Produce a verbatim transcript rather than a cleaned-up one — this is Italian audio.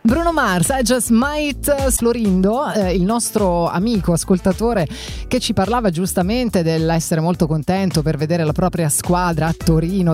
Bruno Mars, I Just Might. Slorindo, eh, il nostro amico ascoltatore che ci parlava giustamente dell'essere molto contento per vedere la propria squadra a Torino